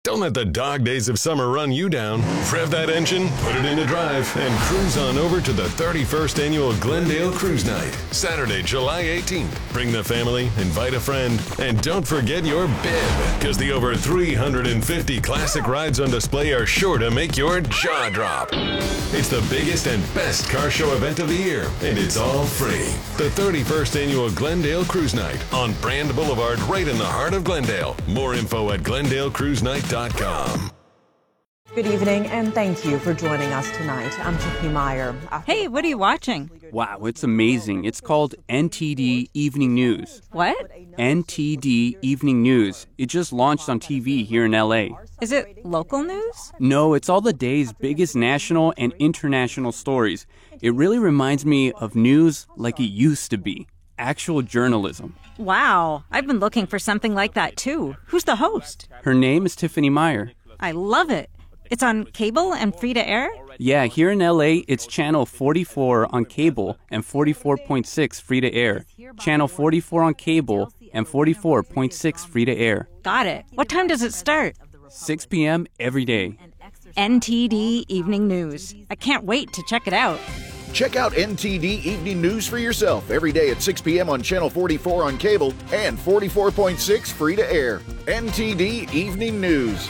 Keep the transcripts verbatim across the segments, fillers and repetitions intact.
Don't let the dog days of summer run you down. Rev that engine, put it into drive, and cruise on over to the thirty-first Annual Glendale Cruise Night, Saturday, July eighteenth. Bring the family, invite a friend, and don't forget your bib, because the over three hundred fifty classic rides on display are sure to make your jaw drop. It's the biggest and best car show event of the year, and it's all free. The thirty-first Annual Glendale Cruise Night on Brand Boulevard, right in the heart of Glendale. More info at glendale cruise night dot com. Good evening, and thank you for joining us tonight. I'm Tiffany Meyer. Hey, what are you watching? Wow, it's amazing. It's called N T D Evening News. What? N T D Evening News. It just launched on T V here in L A. Is it local news? No, it's all the day's biggest national and international stories. It really reminds me of news like it used to be. Actual journalism. Wow, I've been looking for something like that too. Who's the host? Her name is Tiffany Meyer. I love it. It's on cable and free to air? Yeah, here in L A, it's channel forty-four on cable and forty-four point six free to air. Channel forty-four on cable and forty-four point six free to air. Got it. What time does it start? six p.m. every day. N T D Evening News. I can't wait to check it out. Check out N T D Evening News for yourself every day at six p.m. on Channel forty-four on cable and forty-four point six free to air. N T D Evening News.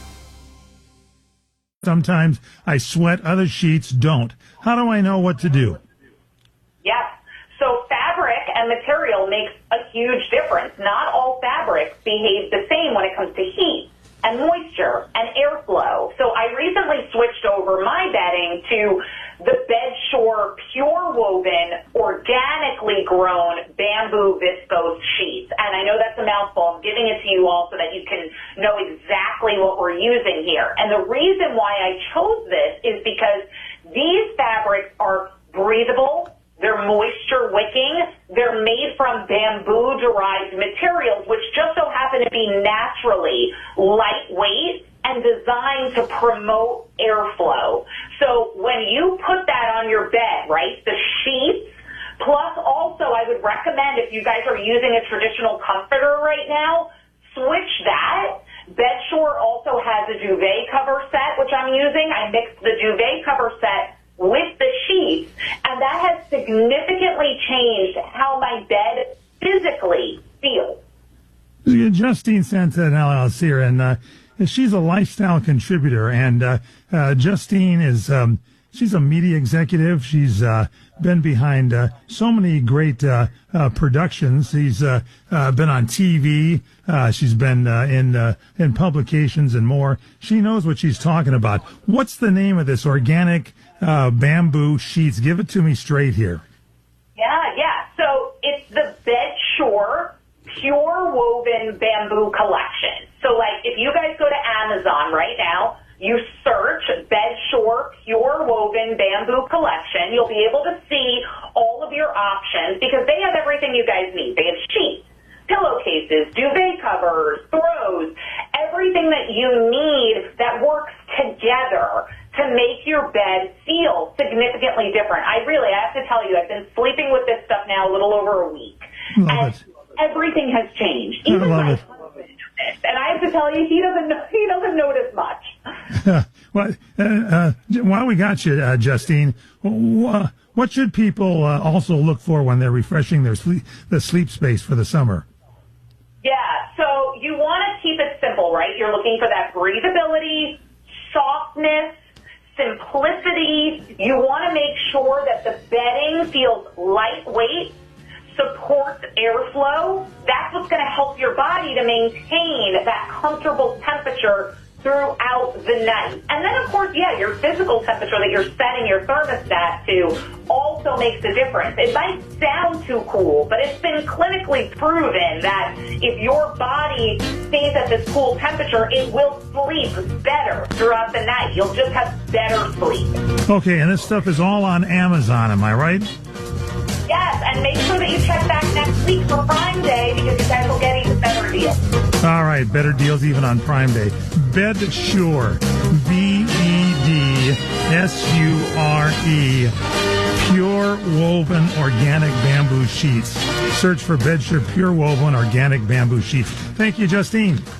Sometimes I sweat, other sheets don't. How do I know what to do? Yep. So fabric and material makes a huge difference. Not all fabrics behave the same when it comes to heat and moisture and airflow. So I recently switched over my bedding to the Bedshore Pure Woven, organically grown bamboo viscose sheets. And I know that's a mouthful. I'm giving it to you all so that you can know exactly what we're using here. And the reason why I chose this is because these fabrics are breathable, they're moisture wicking, they're made from bamboo-derived materials, which just so happen to be naturally lightweight and designed to promote airflow. So when you put that on your bed, right, the sheets, plus also I would recommend if you guys are using a traditional comforter right now, switch that. Bedshore also has a duvet cover set, which I'm using. I mixed the duvet cover set with the sheets, and that has significantly changed how my bed physically feels. Justine Santanella is here, and uh, she's a lifestyle contributor, and uh, uh, Justine is um, she's a media executive. She's uh, been behind uh, so many great uh, uh, productions. She's uh, uh, been on T V. Uh, she's been uh, in uh, in publications and more. She knows what she's talking about. What's the name of this organic uh, bamboo sheets? Give it to me straight here. Yeah, yeah. So it's the Bedshore Pure Woven Bamboo Collection. So, like, if you guys go to Amazon right now, you search Bedshore Pure Woven Bamboo Collection, you'll be able to see all of your options because they have everything you guys need. They have sheets, pillowcases, duvet covers, throws, everything that you need that works together to make your bed feel significantly different. I really, I have to tell you, I've been sleeping with this stuff now a little over a week. Love and it. Everything has changed. Even I love my it. husband noticed. And I have to tell you, he doesn't he doesn't notice much. Well, uh, uh, while we got you, uh, Justine, wh- what should people uh, also look for when they're refreshing their sleep, the sleep space for the summer? Yeah, so you want to keep it simple, right? You're looking for that breathability, softness, simplicity. You want to make sure that the bedding feels lightweight, supports airflow. That's what's going to help your body to maintain that comfortable temperature throughout the night. And then, of course, yeah, your physical temperature that you're setting your thermostat to also makes a difference. It might sound too cool, but it's been clinically proven that if your body stays at this cool temperature, it will sleep better throughout the night. You'll just have better sleep. Okay, and this stuff is all on Amazon, am I right? Yes, and make sure that you check back next week for Prime Day because you guys will get even better deals. All right, better deals even on Prime Day. Bedshore, B E D S U R E, Pure Woven Organic Bamboo Sheets. Search for Bedshore Pure Woven Organic Bamboo Sheets. Thank you, Justine.